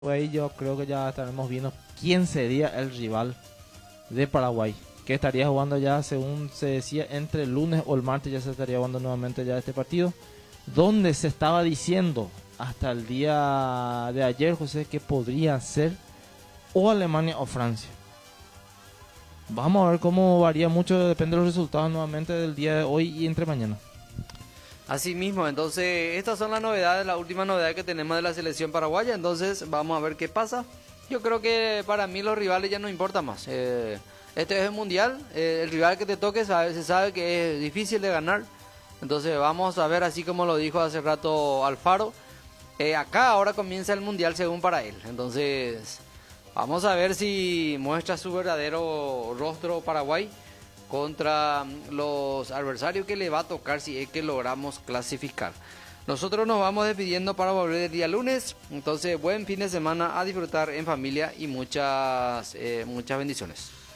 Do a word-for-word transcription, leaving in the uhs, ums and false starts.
Ahí yo creo que ya estaremos viendo quién sería el rival de Paraguay, que estaría jugando ya, según se decía, entre el lunes o el martes ya se estaría jugando nuevamente ya este partido, donde se estaba diciendo hasta el día de ayer, José, que podría ser o Alemania o Francia. Vamos a ver cómo varía mucho, depende de los resultados nuevamente del día de hoy y entre mañana. Así mismo, entonces estas son las novedades, la última novedad que tenemos de la selección paraguaya, entonces vamos a ver qué pasa. Yo creo que para mí los rivales ya no importa más. Eh, este es el mundial, eh, el rival que te toque sabe, se sabe que es difícil de ganar, entonces vamos a ver, así como lo dijo hace rato Alfaro, eh, acá ahora comienza el mundial según para él, entonces vamos a ver si muestra su verdadero rostro Paraguay contra los adversarios que le va a tocar si es que logramos clasificar. Nosotros nos vamos despidiendo para volver el día lunes, entonces buen fin de semana, a disfrutar en familia y muchas, eh, muchas bendiciones.